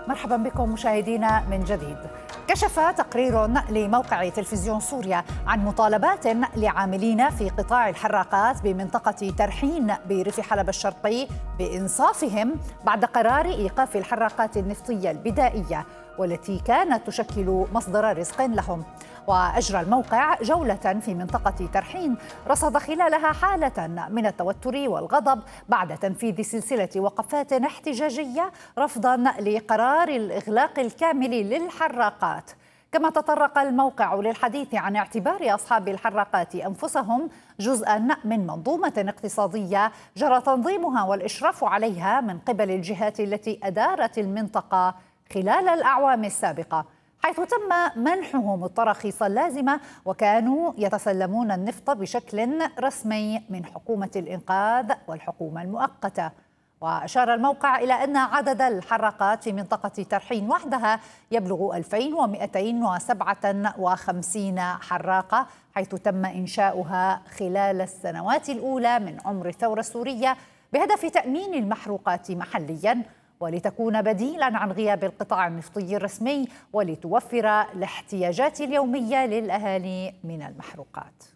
مرحبا بكم مشاهدينا من جديد. كشف تقرير لموقع تلفزيون سوريا عن مطالبات لعاملين في قطاع الحراقات بمنطقة ترحين بريف حلب الشرقي بإنصافهم بعد قرار إيقاف الحراقات النفطية البدائية والتي كانت تشكل مصدر رزق لهم. وأجرى الموقع جولة في منطقة ترحين رصد خلالها حالة من التوتر والغضب بعد تنفيذ سلسلة وقفات احتجاجية رفضاً لقرار الإغلاق الكامل للحراقات. كما تطرق الموقع للحديث عن اعتبار أصحاب الحراقات أنفسهم جزءاً من منظومة اقتصادية جرى تنظيمها والإشراف عليها من قبل الجهات التي أدارت المنطقة خلال الأعوام السابقة، حيث تم منحهم التراخيص اللازمة وكانوا يتسلمون النفط بشكل رسمي من حكومة الإنقاذ والحكومة المؤقتة. وأشار الموقع إلى أن عدد الحراقات في منطقة ترحين وحدها يبلغ 2257 حراقة، حيث تم إنشاؤها خلال السنوات الأولى من عمر الثورة السورية بهدف تأمين المحروقات محلياً ولتكون بديلاً عن غياب القطاع النفطي الرسمي ولتوفر الاحتياجات اليومية للأهالي من المحروقات.